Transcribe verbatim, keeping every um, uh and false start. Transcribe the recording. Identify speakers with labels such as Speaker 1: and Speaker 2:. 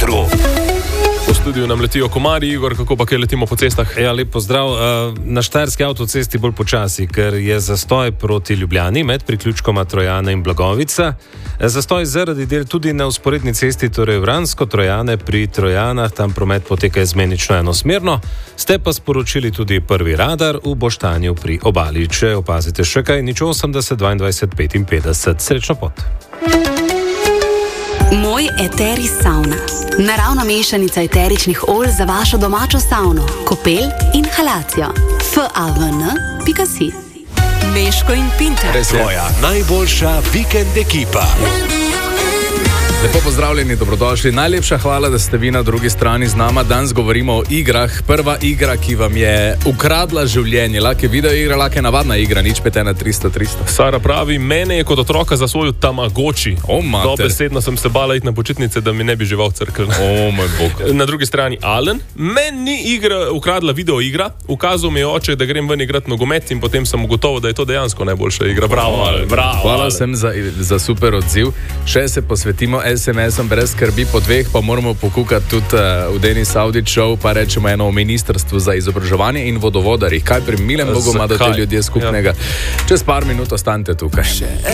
Speaker 1: etru.
Speaker 2: V studiu nam letijo komarji, Igor, kako pa kaj letimo po cestah?
Speaker 3: Ja, lep pozdrav. Na Štajerski avtocesti bolj počasi, ker je zastoj proti Ljubljani med priključkoma Trojane in Blagovica. Zastoj zaradi del tudi na vzporedni cesti, torej Vransko-Trojane pri Trojanah, tam promet poteka izmenično enosmerno. Ste pa sporočili tudi prvi radar v Boštanju pri Obali. Če opazite še kaj, nič osemdeset dvaindvajset petinpetdeset. Srečno pot.
Speaker 4: Moj eteri savna. Naravna mešanica eteričnih olj za vašo domačo savno, kopel in halacijo. f a v n pika si. Beško in Pinter.
Speaker 1: Tvoja najboljša vikend ekipa.
Speaker 5: Lepo pozdravljeni, dobrodošli. Najlepša hvala, da ste vi na drugi strani z nama. Danes govorimo o igrah. Prva igra, ki vam je ukradla življenje. Lake video igra, lake navadna igra, nič pet ena tristo tristo.
Speaker 2: Sara pravi, mene je kot otroka zasvojil Tamagotchi.
Speaker 5: O, mater.
Speaker 2: Dobesedno sem se bala iti na počitnice, da mi ne bi žival crkl.
Speaker 5: O, moj bog.
Speaker 2: Na drugi strani Alen, meni ni igra, ukradla video igra, ukazal mi je oče, da grem ven igrati nogomet in potem sem ugotovil, da je to dejansko najboljša igra. Bravo, Alen, bravo.
Speaker 5: Hvala
Speaker 2: Alen.
Speaker 5: sem za, za super odziv. Še se posvetimo es em esom brez skrbi, po dveh pa moramo pokukati tudi uh, v Denis Audić show, pa rečemo eno o ministrstvu za izobraževanje in vodovodarjih. Kaj pri milem Bogu ima do te ljudje skupnega? Ja. Čez par minut ostanite tukaj.